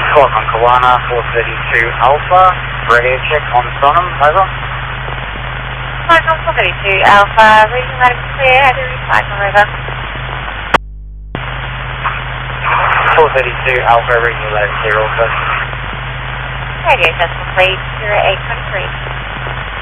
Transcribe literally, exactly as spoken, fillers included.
Squawk on Kawana, four thirty-two Alpha, radio check on Sonam, over. Squawk on four thirty-two Alpha, reading loud and clear, how do we cycle over? four thirty-two Alpha, reading loud and clear also. Radio test complete, zero eight twenty-three.